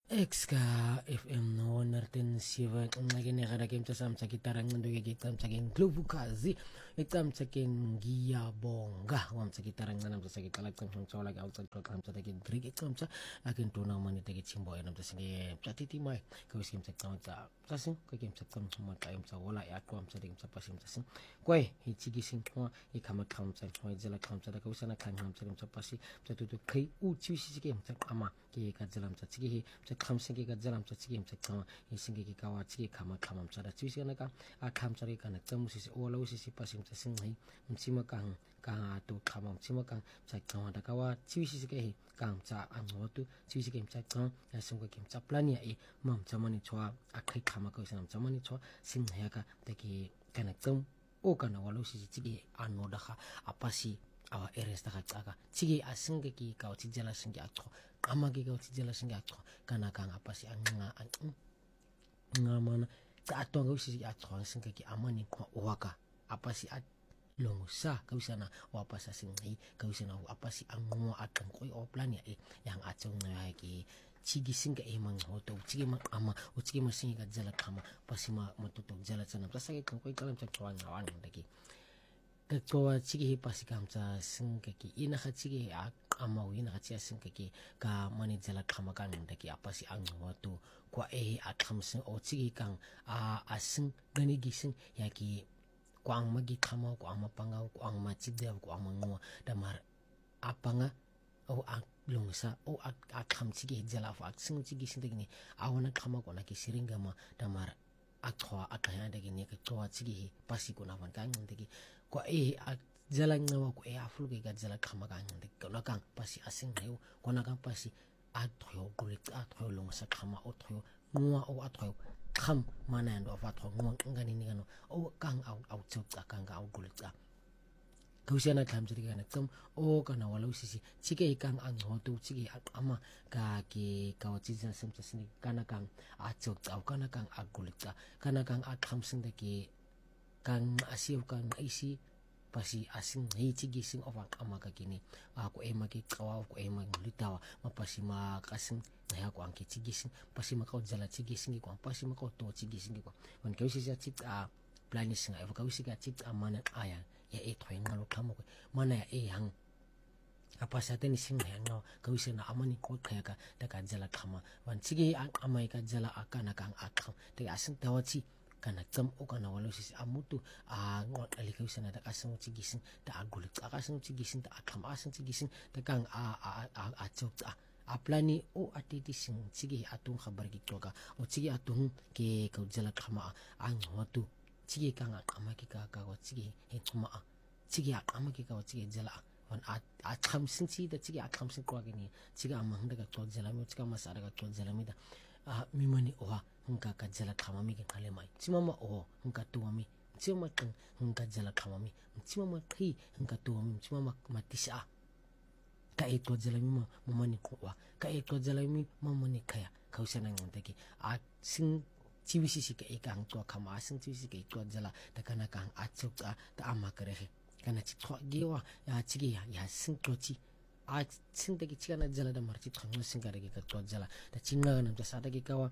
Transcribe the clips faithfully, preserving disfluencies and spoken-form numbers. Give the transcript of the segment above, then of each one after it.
X ka F M no narten siva ngakene gara kem tsam tsakitarang ndo ke kem tsakin globukazi etam tsakin giyabonga wam tsakitarang nam tsakitala tsam tsola ga utsa program tsakin drig etam tsa akin tuna mani tagi chimbo enam tsakin platiti mai kawis kem tsam tsa tsasin ka kem tsam ma taim tsa wala ya kwam tsadim tsa pasim tsasin kwai hi chigi sing kwa i kama kham tsa kwa jela kham tsa ka usana kham ham tsadim tsa pasi tsa tu tu kai u chi si kem tsa ama ke ka jelam tsa chigi hi kham singi ka jalam cha chigim cha kama i singi ki kawa chigi khama khamam cha da chisi na ka a kham chari ka na chamu si ola usi si pasim cha sing hai mchima ka ka to khamam chima ka cha kama da kawa chisi si ke hi kam cha ango tu chisi ke cha kama ya sing ka kim cha plan ya i mam chamani chwa a khai khama ka sanam chamani chwa sing ha ka ta ki kana cham o kana wala usi chigi anno da kha apasi awa eres da ka chigi asinge ki ka chi jala singi a amagi ka chi jala singi a kana kang apa si anga nga mana ta atonga usi a chong singa ki amani ko waka apa si at longsa ka usana o apa sa singi ka usana apa si ango atang ko o plan ya yang achong na ki chigi singa e mang hoto chigi mang ama o chigi ma singa jala kama pasima matutok jala chana sa sa ko ko kalam cha chwa nga wan daki kakwa chigi pasi kamcha singa ki ina kha chigi a ama ina kha chia singa ki ka mani jala khama kan daki apasi ang watu kwa e a khamsin o chigi kang a asing gani gising yaki kwang magi khama ko ama panga ko ang ma chide ko ama ngo damar apanga o a lungsa o a kham chigi jala fa sing chigi sing dagi awana khama ko na ki siringa ma damar akwa akaya dagi ne ka toa chigi pasi ko na van kan dagi ko e a jalan ngawa ko e aful ke ga jala khama ga ngande ko na kang pasi asing heu ko na kang pasi a thoyo gulit a thoyo long sa khama o thoyo ngwa o a thoyo kham mana ndo fa thoyo ngwa ngani ni gano o kang au au chok ka kang au gulit ka kausana kham jiri ga na kam o kana wala usisi chike kang ang ho tu chike ama ka ki ka wa chizan sam chasni kana kang a chok au kana kang a gulit ka kana kang a kham sing de ki kang asiu kang isi pasi asing hei chigi sing of ama ka kini ako ema ki kawa ko ema litawa mapasi ma kasing na ko ang chigi sing pasi ma ka jala chigi sing ko pasi ma ka to chigi sing ko on ka usi chit a plan sing a ka usi ka chit a mana aya ya e thoing ngalo khamo ko mana ya e hang apa sa tani sing na no ka usi na amani ko khaya ka ta ka jala khama wan chigi amai ka jala akana kang akham te asing tawachi kana tsam o kana wala sisi amutu a ngot ali ka usana da kasang chigisin da agulit a kasang chigisin da akham asang chigisin da kang a a a a chok a a plani o atiti sing chigi atung khabar ki toka o chigi atung ke ka jala khama ang hotu chigi kang a khama ki ka ka o chigi he khama a chigi a khama ki ka o chigi jala wan a a kham sin chi da chigi a kham sin ko ni chigi amang da ka to jala mi chigi ma sara ka to jala mi da a mimani oha hungka ka jala khamami ke khale mai chimama o hungka tuami chimama kang hungka jala khamami chimama thi hungka tuami chimama matisa ka e to jala mi mamani ko wa ka e to jala mi mamani khaya khausana ngante ki a sing chibisi si ke e kang to khama sing chibisi ke to jala ta kana kang a chuk ta ama kare kana chi thwa gewa ya chigi ya ya sing to chi a sinta ki chikana jala da marchi thangwa singare ki ka to jala da chinga nam ta sada ki kawa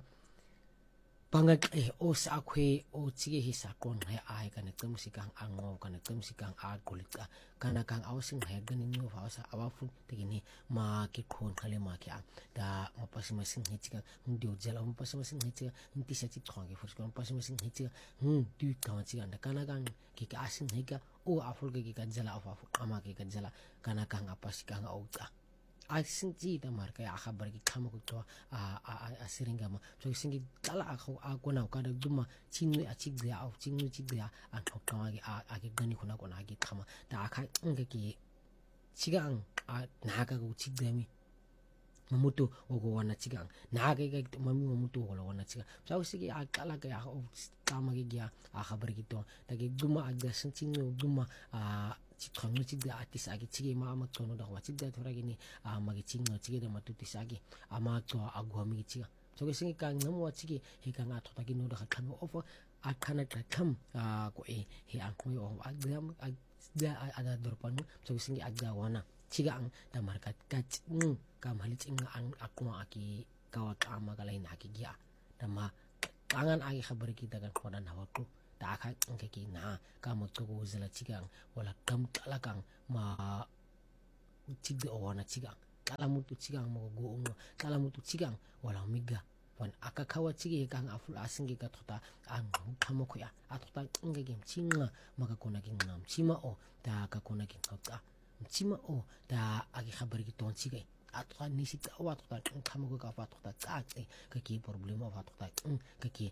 panga e o sa khwe o chige hi sa kon he ai kana kam sikang ango kana kam sikang a golika kana kang awsing he ganin no fa sa awafu tegini ma ki khon khale ma ki da ma pasima sing hi chika ndio jala ma pasima sing hi chika nti sa chi thonge fus kon pasima sing hi chika hm du ka chi anda kana kang ki ka asing hi ka o aful ki ka jala afu ama ki ka jala kana kang apasikang au ka asing ji da marka ya khabar ki khama ko to a a a siringa ma so singi kala a ko a ko na ka da duma chinu a chi gya au chinu chi gya a ko ka gi a a ki gani khuna ko na gi khama da kha nge ki chigang a na ka ko chi gya mi mamutu o ko wana chigang na ga ga mami mamutu ko wana chigang so sigi a kala ka ya o kama gi gya a khabar ki to da gi duma a ga sin chinu duma a chi thangno chi da atis agi chi ma ma tono da wa chi da thora gi ni a ma gi chi no chi da ma tu ti sagi a ma to a go mi chi so ge sing ka ngam wa chi gi he ka nga thota gi no da khan of a khana ka kham a ko e he a ko o a ga a da a da dor pan so ge sing a ga wana chi ga ang da mar ka ka chi ka mali chi nga ang a ko a ki kawa kama kala ina kigia dama tangan agi khabari kita kan khoda na waktu ta aka ngeki na kama toko zela chigang wala kam kalakang ma chigde owana chigang kala mutu chigang mo go unga kala mutu chigang wala miga wan aka kawa chigi kang aful asingi ka tota ang kamo ko ya atota ngeki chinga maka kona ki ngam chima o ta ka kona ki ngata chima o ta agi khabari ki ton chigai atota nisi ta wa tota kamo ko ka fa tota ka ka ki problema fa tota ka ki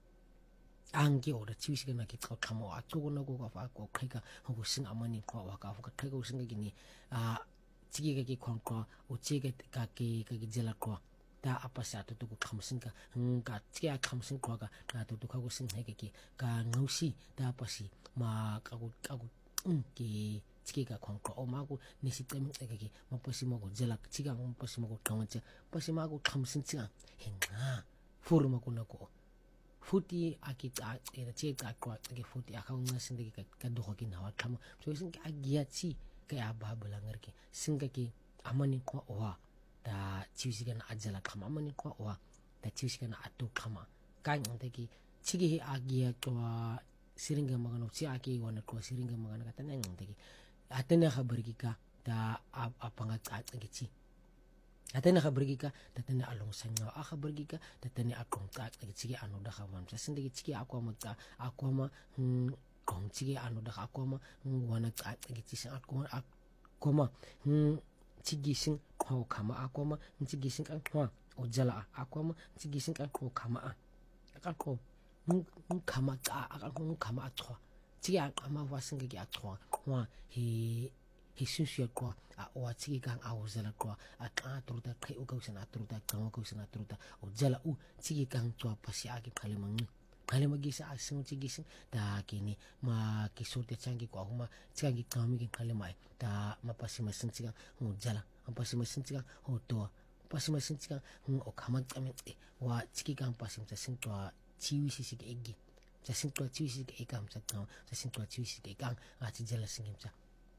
angge ora chiwisiga na ki kamo atoko na go ka fa ko khika ho sing amani ko wa ka fa ka khika using ki ni a chigi ka ki khon ko o chigi ka ki ka ki jela ko ta apa sa to ko khamsin ka ka chia khamsin ko ka na to to ka ko sing he ki ka ngausi ta apa si ma ka ko ka ko ki chiki ka khon ko o ma ko nisi tem ka ki ma pasi ma ko jela chiga ma pasi ma ko khamche pasi ma ko khamsin chiga henga fur ma ko na ko futi akita era che ka ko ki futi aka nga sin de ka ka do ki na wa kham so sin ka agia chi ka ya ba bulangar ki sin ka ki amani ko wa da chiwisiga na ajala khama amani ko wa da chiwisiga na atu khama ka ngante ki chigi agia to siringa magano chi aki wana ko siringa magana ka tanang ngante ki atena khabar ki ka da apanga ka ki chi atena khabar ki ka tatena along sanga a khabar ki ka tatena akong ka ki chigi anu da khawan sa sin de ki chigi akwa ma ka akwa ma kong chigi anu da akwa ma wana ka ki chi sa akwa akwa ma chigi sing ho khama akwa ma chigi sing ka khwa o jala akwa ma chigi sing ka kho khama a ka kho khama ka ka kho khama atwa chigi ama wasing ki atwa wa hi hi sunsia ko a o chigi ka a o jala ko a ka truta kai o ka usana truta ka o ka usana truta o jala u chigi ka to pasi a ki khale mang khale magi sa asung chigi sing ta kini ma ki sorte changi ko huma changi kami ki khale mai ta ma pasi ma sing chiga o jala ma pasi ma sing chiga o to pasi ma sing chiga o khama kami wa chigi ka pasi ma sing to chiwi si si ke egi sa sing to chiwi si ke ekam sa ta sa sing to chiwi si ke kang a chi jala singim cha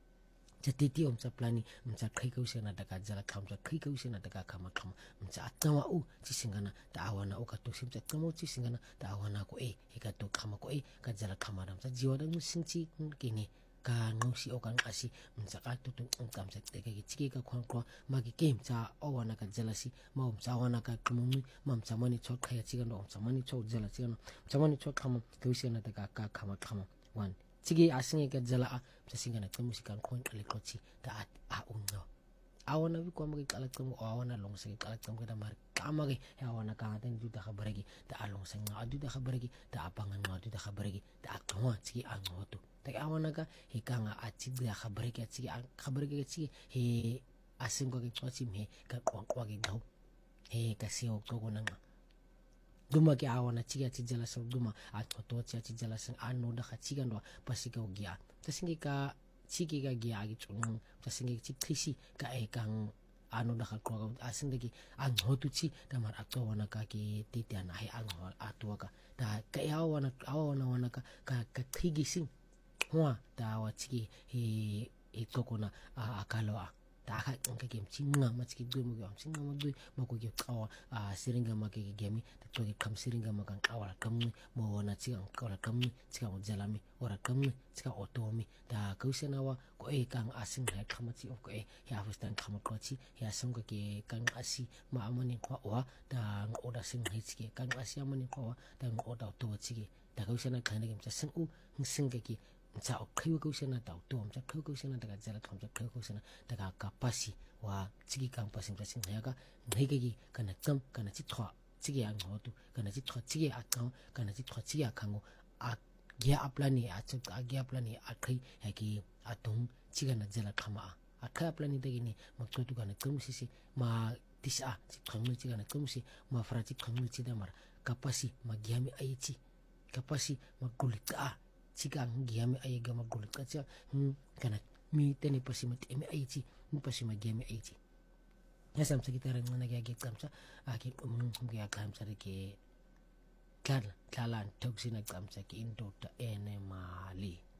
jatiti om sa plani mcha khai ka usena daga jala kham cha khai ka usena daga khama kham mcha atwa u chi singana ta awana o ka to sim cha kamo chi singana ta awana ko e e ka to khama ko e ka jala khama ram cha jiwa da sing chi kini ka ngosi o kan asi mcha ka to to kam cha te ki chi ka khon ko ma ki kem cha awana ka jala si ma om cha awana ka kamo ma mcha mani chok khaya chi ga no mcha mani chok jala chi ga no mcha mani chok khama ka usena daga ka khama khama wan chigi asinge ka jala a singana ka musikan khon kale kochi ta a unno awana bi ko magi kala kam awana long se kala kam ka mar kamagi awana ka den du da khabaregi ta along se nga du da khabaregi ta apanga nga du da khabaregi ta akwa chigi angoto ta awana ka hikanga a chigi da khabaregi chigi khabaregi chigi he asingo ke chochi me ka kwa kwa ge dau he ka sio ko ko nga duma ke awana chiga chijala sa duma a to cha chijala sa anu da chiga ndo pasika ogia tasingi ka chigi ga gia gi chung tasingi chi krisi ka e kang anu da ko asingi ki ang hotu chi tamar akto wana ka ki titian ai ang atwa ka ta ka awana awana wana ka ka ka khigi sing hwa ta wa chigi he e tokona akalo a ta ka ka game chinga ma chiki du mo gam chinga mo du ma ko ge kawa a siringa ma ke gemi ta to ge kam siringa ma kan kawa kam mo wana chiga kawa kam chiga mo jalami ora kam chiga otomi ta ka usena wa ko e kang asing ha khama chi of ko e ya fustan khama ko chi ya sung ka ke kang asi ma amani ko wa ta oda sing hi chi kang asi amani ko wa ta oda to chi ta ka usena khana ge sing u sing ka ki cha okhiu ko sena ta to am cha khu ko sena daga jala kham cha khu ko sena daga kapasi wa chigi kang pasim cha sing ya ga ngai gi kana cham kana chi thwa chigi ang ho tu kana chi thwa chigi a ka kana chi thwa chigi a khango a gya aplani a cha a gya aplani a khai ha ki a tung chiga na jala khama a kha aplani de ni ma to tu kana kum si si ma tisa chi khang chi kana kum si ma fra chi khang chi da mar kapasi ma gyami ai chi kapasi ma kulita chiga ngiame ay gama gulut ka cha kana mi tene pasima teme ay chi mi pasima giame ay chi yasam sa kita ran na gyagi kamsa aki um gya kamsa ke kala kala toksina kamsa ki into ta ene mali